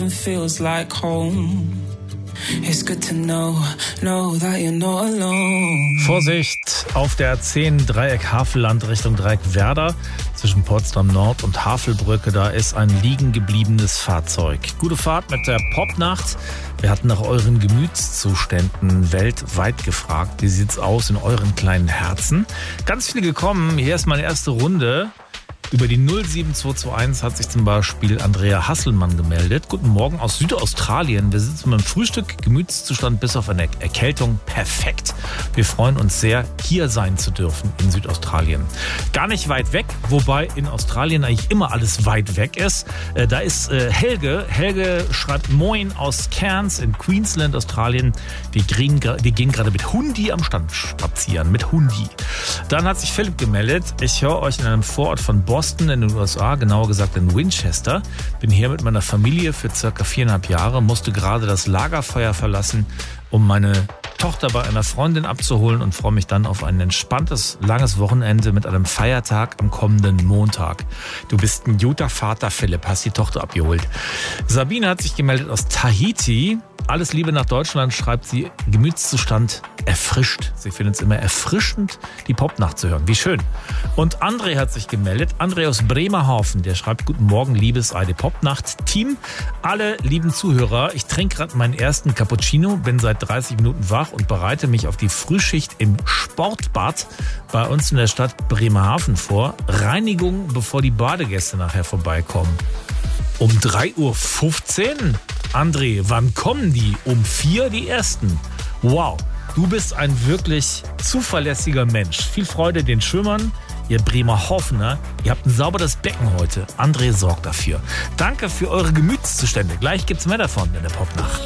nothing feels like home. It's good to know that you're not alone. Vorsicht auf der A10 Dreieck Havelland Richtung Dreieck Werder. Zwischen Potsdam Nord und Havelbrücke, da ist ein liegen gebliebenes Fahrzeug. Gute Fahrt mit der Popnacht. Wir hatten nach euren Gemütszuständen weltweit gefragt. Wie sieht's aus in euren kleinen Herzen? Ganz viele gekommen. Hier ist meine erste Runde. Über die 07221 hat sich zum Beispiel Andrea Hasselmann gemeldet. Guten Morgen aus Südaustralien. Wir sitzen beim Frühstück. Gemütszustand bis auf eine Erkältung. Perfekt. Wir freuen uns sehr, hier sein zu dürfen in Südaustralien. Gar nicht weit weg, wobei in Australien eigentlich immer alles weit weg ist. Da ist Helge. Helge schreibt Moin aus Cairns in Queensland, Australien. Wir gehen gerade mit Hundi am Strand spazieren. Mit Hundi. Dann hat sich Philipp gemeldet. Ich höre euch in einem Vorort von Boston in den USA, genauer gesagt in Winchester. Bin hier mit meiner Familie für circa 4,5 Jahre, musste gerade das Lagerfeuer verlassen, um meine Tochter bei einer Freundin abzuholen und freue mich dann auf ein entspanntes, langes Wochenende mit einem Feiertag am kommenden Montag. Du bist ein guter Vater, Philipp, hast die Tochter abgeholt. Sabine hat sich gemeldet aus Tahiti. Alles Liebe nach Deutschland, schreibt sie. Gemütszustand erfrischt. Sie findet es immer erfrischend, die Popnacht zu hören. Wie schön. Und André hat sich gemeldet. André aus Bremerhaven. Der schreibt: Guten Morgen, liebes ARD Popnacht Team. Alle lieben Zuhörer. Ich trinke gerade meinen ersten Cappuccino, bin seit 30 Minuten wach und bereite mich auf die Frühschicht im Sportbad bei uns in der Stadt Bremerhaven vor. Reinigung, bevor die Badegäste nachher vorbeikommen. Um 3:15 Uhr? André, wann kommen die? Um 4 die ersten. Wow, du bist ein wirklich zuverlässiger Mensch. Viel Freude den Schwimmern, ihr Bremerhavener. Ihr habt ein sauberes Becken heute. André sorgt dafür. Danke für eure Gemütszustände. Gleich gibt's mehr davon in der Popnacht.